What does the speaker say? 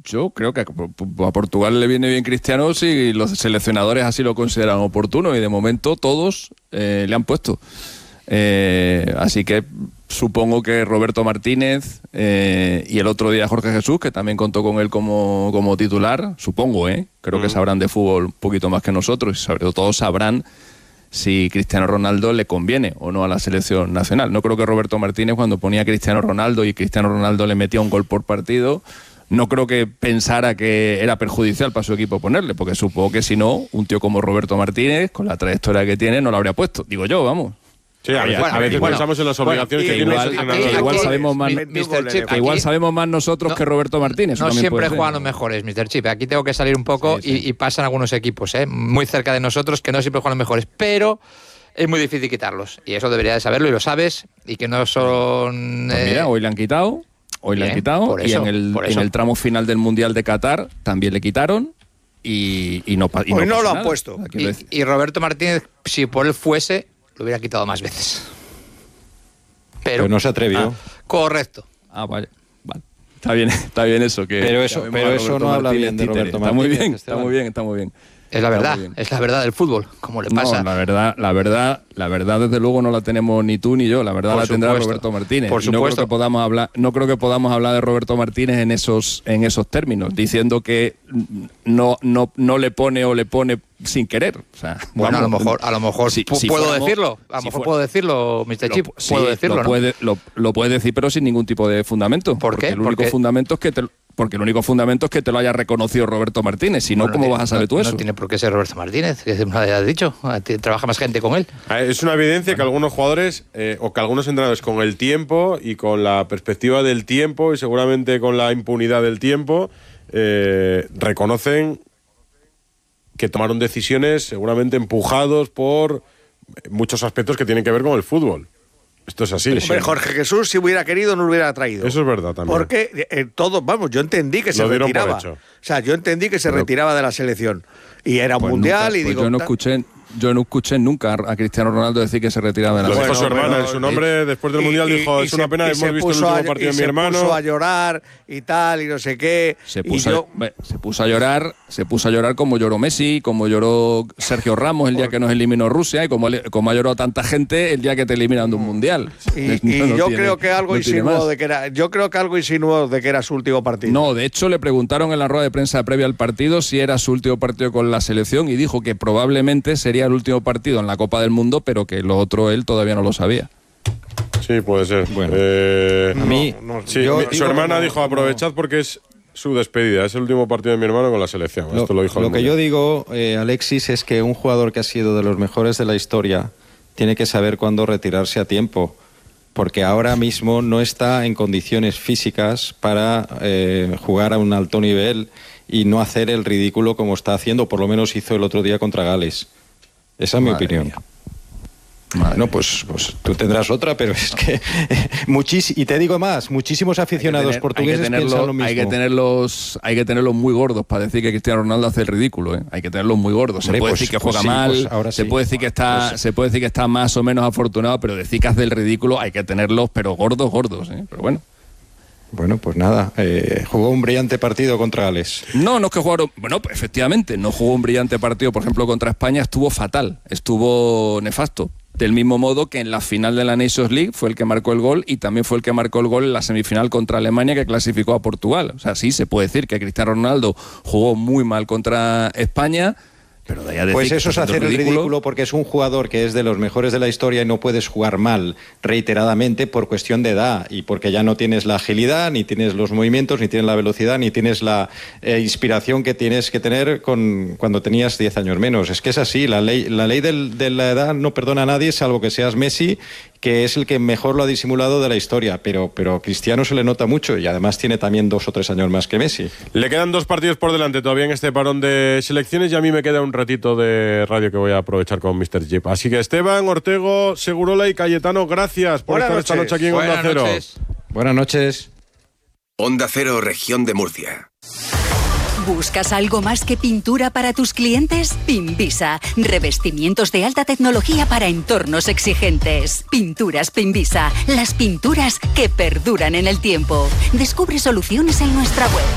Yo creo que a Portugal le viene bien Cristiano si los seleccionadores así lo consideran oportuno, y de momento todos le han puesto. Así que supongo que Roberto Martínez y el otro día Jorge Jesús, que también contó con él como titular, supongo, creo que sabrán de fútbol un poquito más que nosotros, y sobre todo sabrán si Cristiano Ronaldo le conviene o no a la selección nacional. No creo que Roberto Martínez, cuando ponía a Cristiano Ronaldo y Cristiano Ronaldo le metía un gol por partido, no creo que pensara que era perjudicial para su equipo ponerle, porque supongo que si no, un tío como Roberto Martínez, con la trayectoria que tiene, no lo habría puesto. Digo yo, vamos. Sí, a veces pensamos en las obligaciones que tiene el entrenador. Igual sabemos más nosotros que Roberto Martínez. No siempre juegan los mejores, Mr. Chip. Aquí tengo que salir un poco y pasan algunos equipos muy cerca de nosotros que no siempre juegan los mejores, pero es muy difícil quitarlos. Y eso deberías de saberlo y lo sabes, y que no son... Pues mira, hoy le han quitado, y en el tramo final del Mundial de Qatar también le quitaron. Y no lo han puesto. Y Roberto Martínez, si por él fuese, lo hubiera quitado más veces. Pero no se atrevió. Correcto. Vale. Está bien eso. Pero eso no habla bien de Roberto Martínez. Está muy bien. Es la verdad del fútbol, como le pasa. No, la verdad desde luego no la tenemos ni tú ni yo, la verdad la tendrá Roberto Martínez. Por supuesto. No creo que podamos hablar de Roberto Martínez en esos términos, diciendo que no le pone o le pone sin querer. O sea, bueno, a lo mejor puedo decirlo. A lo mejor puedo decirlo, Mr. Chip. Puedo decirlo, lo puedes decir, pero sin ningún tipo de fundamento. ¿Por qué? Porque el único fundamento es que te lo haya reconocido Roberto Martínez. Si no, ¿cómo vas a saber tú eso? No tiene por qué ser Roberto Martínez, que me lo hayas dicho. Trabaja más gente con él. Es una evidencia que algunos jugadores o que algunos entrenadores, con el tiempo y con la perspectiva del tiempo y seguramente con la impunidad del tiempo, reconocen que tomaron decisiones seguramente empujados por muchos aspectos que tienen que ver con el fútbol. Esto es así. Hombre, Jorge Jesús, si hubiera querido, no lo hubiera traído. Eso es verdad también. Porque yo entendí que se retiraba. O sea, yo entendí que se retiraba de la selección. Y era un mundial y digo... Yo no escuché nunca a Cristiano Ronaldo decir que se retiraba de la selección. Lo dijo su hermana en su nombre después del mundial, dijo, es una pena, hemos visto el último partido de mi hermano. Se puso a llorar y tal, y no sé qué. Se puso a llorar como lloró Messi, como lloró Sergio Ramos el día que nos eliminó Rusia, y como ha llorado tanta gente el día que te eliminan de un mundial. Yo creo que algo insinuó de que era su último partido. No, de hecho le preguntaron en la rueda de prensa previa al partido si era su último partido con la selección, y dijo que probablemente sería el último partido en la Copa del Mundo, pero que lo otro él todavía no lo sabía. Sí, puede ser. Bueno, su hermana dijo, aprovechad porque es su despedida, es el último partido de mi hermano con la selección. Esto lo dijo lo que yo digo, Alexis, es que un jugador que ha sido de los mejores de la historia tiene que saber cuándo retirarse a tiempo, porque ahora mismo no está en condiciones físicas para jugar a un alto nivel y no hacer el ridículo como está haciendo, por lo menos hizo el otro día contra Gales. Esa es mi opinión. No, pues tú tendrás otra, pero es que y te digo más, muchísimos aficionados portugueses piensan lo mismo. Hay que tenerlos muy gordos para decir que Cristiano Ronaldo hace el ridículo, Hay que tenerlos muy gordos. Se puede decir que juega mal, se puede decir que está más o menos afortunado, pero decir que hace el ridículo hay que tenerlos, pero gordos, Pero bueno. Bueno, pues nada, jugó un brillante partido contra Gales. No es que jugaron... Bueno, pues efectivamente, no jugó un brillante partido, por ejemplo, contra España, estuvo fatal, estuvo nefasto. Del mismo modo que en la final de la Nations League fue el que marcó el gol, y también fue el que marcó el gol en la semifinal contra Alemania, que clasificó a Portugal. O sea, sí, se puede decir que Cristiano Ronaldo jugó muy mal contra España, pero de ahí a decir pues eso es hacer el ridículo, porque es un jugador que es de los mejores de la historia y no puedes jugar mal reiteradamente por cuestión de edad y porque ya no tienes la agilidad, ni tienes los movimientos, ni tienes la velocidad, ni tienes la inspiración que tienes que tener cuando tenías 10 años menos. Es que es así, la ley de la edad no perdona a nadie, salvo que seas Messi, que es el que mejor lo ha disimulado de la historia, pero Cristiano se le nota mucho y además tiene también 2 o 3 años más que Messi. Le quedan 2 partidos por delante todavía en este parón de selecciones, y a mí me queda un ratito de radio que voy a aprovechar con Mr. Jeep. Así que Esteban, Ortego, Segurola y Cayetano, gracias por estar esta noche aquí en Onda Cero. Buenas noches. Onda Cero, Región de Murcia. ¿Buscas algo más que pintura para tus clientes? Pinvisa. Revestimientos de alta tecnología para entornos exigentes. Pinturas Pinvisa. Las pinturas que perduran en el tiempo. Descubre soluciones en nuestra web.